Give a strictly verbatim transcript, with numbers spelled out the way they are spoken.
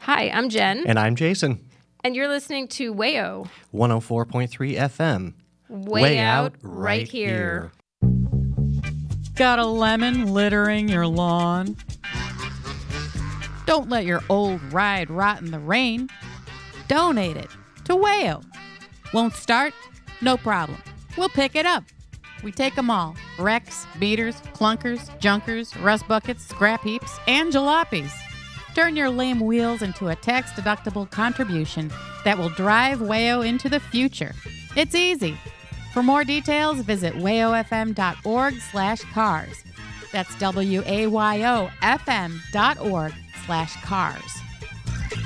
Hi, I'm Jen. And I'm Jason. And you're listening to Wayo. one oh four point three F M. Way, Way out, out right, right here. here. Got a lemon littering your lawn? Don't let your old ride rot in the rain. Donate it to Wayo. Won't start? No problem. We'll pick it up. We take them all. Wrecks, beaters, clunkers, junkers, rust buckets, scrap heaps, and jalopies. Turn your lame wheels into a tax-deductible contribution that will drive Wayo into the future. It's easy. For more details, visit wayofm.org slash cars. That's W A Y O F M dot org slash cars.